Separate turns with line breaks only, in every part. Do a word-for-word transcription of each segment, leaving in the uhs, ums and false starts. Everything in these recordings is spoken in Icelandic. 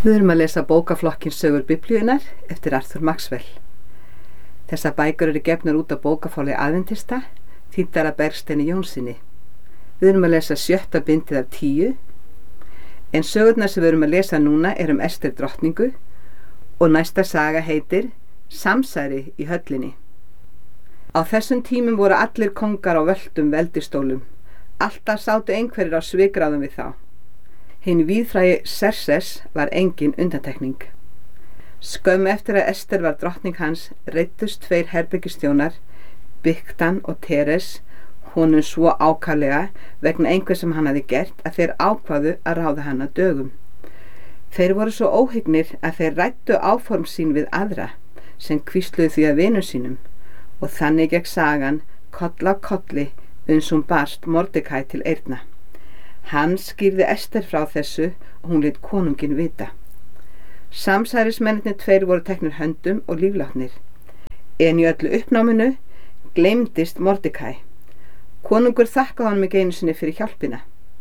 Við erum að lesa bókaflokkinn Sögur Biblíunnar eftir Arthur Maxwell. Þessar bækur eru gefnar út á bókaforlagi Aðventista, þýddar af Bergsteini Jónssyni. Við erum að lesa sjötta bindið af tíu, en sögurnar sem við erum að lesa núna er um Ester drottningu og næsta saga heitir Samsæri í höllinni. Á þessum tímum voru allir kongar á völdum veldistólum. Alltaf sátu einhverjir á svikráðum við þá. Hinn víðfrægi Xerxes var engin undantekning. Skömmu eftir að Ester var drottning hans reiddust tveir herbergisþjónar, Bigtan og Teres, honum svo ákaflega vegna einhver sem hann hafði gert að þeir ákváðu að ráða hann að dögum. Þeir voru svo óhygnir að þeir ræddu áform sín við aðra sem hvísluðu því að vinum sínum og þannig gekk sagan koll af kolli uns hún barst Mordekæ til eyrna. Hann skýrði Ester frá þessu og hún lét konunginn vita. Samsærismennirnir tveir voru teknir höndum og líflátnir, en í öllu uppnáminu gleymdist Mordekæ. Konungur þakkaði honum ekki einu sinni fyrir hjálpina.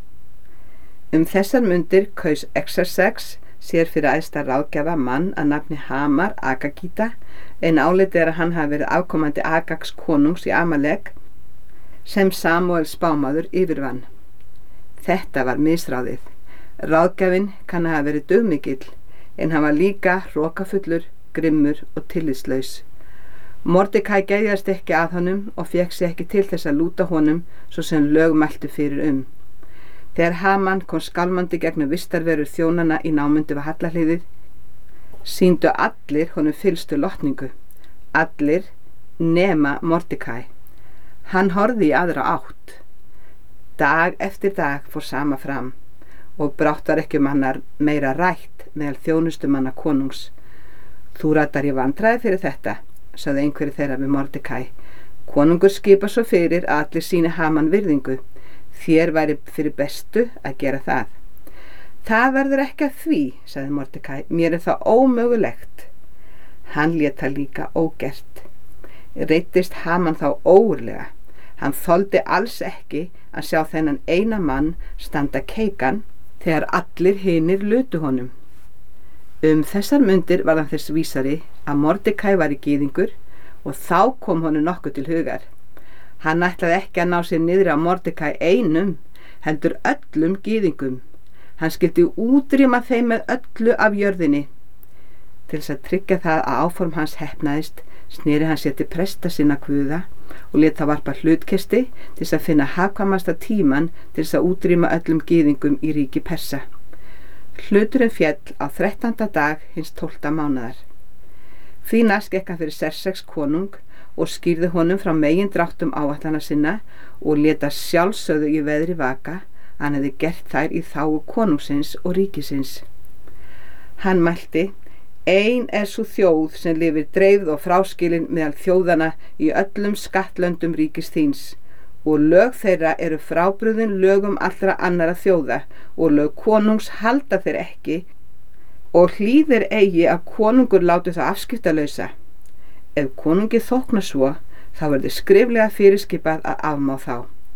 Um þessar mundir kaus Xerxes sér fyrir æðsta ráðgjafa mann að nafni Hamar Agagíta, en álitið er að hann hafi verið afkomandi Agags konungs í Amalek sem Samúel spámaður yfirvann. Þetta var misráðið. Ráðgjafinn kann að hafa verið dugmikill, en hann var líka hrokafullur, grimmur og tillitslaus. Mordekæ gæðjast ekki að honum og fékk sig ekki til þess að lúta honum svo sem lög mæltu fyrir um. Þegar Haman kom skálmandi gegnum vistarverur þjónana í námundu við hallahliðið, sýndu allir honum fyllstu lotningu. Allir nema Mordekæ. Hann horfði í aðra átt. Dag eftir dag fór sama fram og brátt var ekki um hann meira rætt meðal þjónustumanna konungs. Þú ratar í vandræði fyrir þetta, sagði einhverju þeirra við Mordekæ. Konungur skipa svo fyrir að allir sýni Haman virðingu. Þér væri fyrir bestu að gera það. Það verður ekki að því, sagði Mordekæ. Mér er það ómögulegt. Hann lét það líka ógert. Reiddist Haman þá ógurlega. Hann þoldi alls ekki að sjá þennan eina mann standa keikan þegar allir hinir lutu honum. Um þessar mundir var hann þess vísari að Mordekæ var í gyðingur og þá kom honum nokkuð til hugar. Hann ætlaði ekki að ná sér niðri á Mordekæ einum, heldur öllum gyðingum. Hann skyldi útrýma þeim með öllu af jörðinni. Til þess að tryggja það að áform hans heppnaðist, sneri hann sér til presta sinna guða og lét það varpa hlutkisti til þess að finna hagkvæmasta tíman til þess að útrýma öllum gyðingum í ríki Persa. Hluturinn féll á þrettánda dag hins tólfta mánaðar. Því næst gekk hann fyrir Xerxes konung og skýrði honum frá megindráttum áætlana sinna og lét að sjálfsögðu í veðri vaka að hann hefði gert þær í þágu konungsins og ríkisins. Hann mælti: Ein er sú þjóð sem lifir dreifð og fráskilin meðal þjóðana í öllum skattlöndum ríkis þíns og lög þeirra eru frábrugðin lögum allra annara þjóða og lög konungs halda þeir ekki og hlýðir eigi að konungur láti það afskiptalausa. Ef konungi þóknar svo, þá verður skriflega fyrirskipað að afmá þá.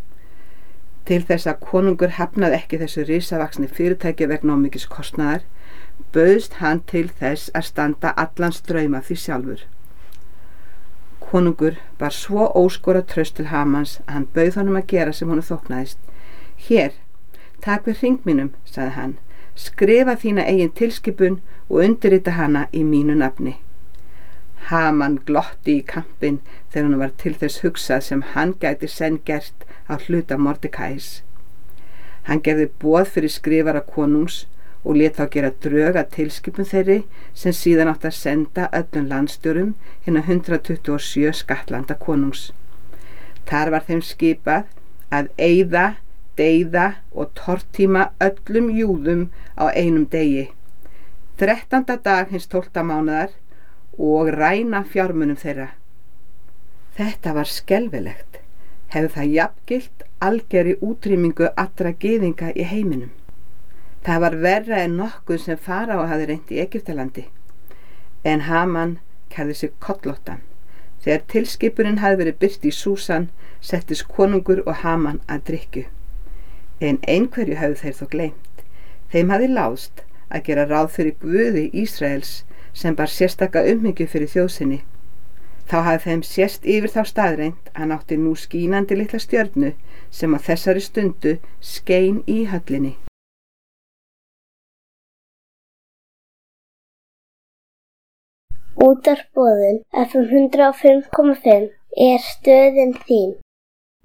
Til þess að konungur hafnaði ekki þessu risavaxni fyrirtæki vegna of mikils kostnaðar, bauðst hann til þess að standa allan strauma því sjálfur. Konungur var svo óskorað traust til Hamans að hann bauð honum að gera sem honum þóknaðist. Hér, tak við hring mínum, sagði hann, skrifa þína eigin tilskipun og undirrita hana í mínu nafni. Haman glotti í kampinn þegar hann var til þess hugsað sem hann gæti senn gert á hluta Mordekæs. Hann gerði boð fyrir skrifara konungs og lét þá gera drög að tilskipun þeirri sem síðan átt að senda öllum landstjórum hinna hundrað tuttugu og sjö skattlanda konungs. Þar var þeim skipað að eyða, deyða og tortíma öllum júðum á einum degi, þrettánda dag hins tólfta mánaðar, og ræna fjármunum þeirra. Þetta var skelfilegt. Hefði það jafngilt algerri útrýmingu allra gyðinga í heiminum. Það var verra en nokkuð sem Faraó hafði reynt í Egyptalandi. En Haman kærði sig kollóttan. Þegar tilskipunin hafði verið birt í Súsan, settist konungur og Haman að drykkju. En einhverju hafði þeir þó gleymt. Þeim hafði láðst að gera ráð fyrir Guði Ísraels sem bar sérstaka umhyggju fyrir þjóðsinni. Þá hafði þeim sést yfir þá staðreynd að hann átti nú skínandi litla stjörnu sem á þessari stundu skein í höllinni.
Útvarp Boðun F M hundrað og fimm komma fimm er stöðin þín.